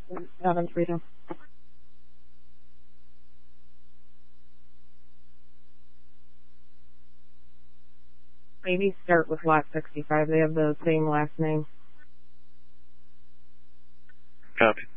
Evans Rita. Maybe start with lot 65. They have the same last name. Copy.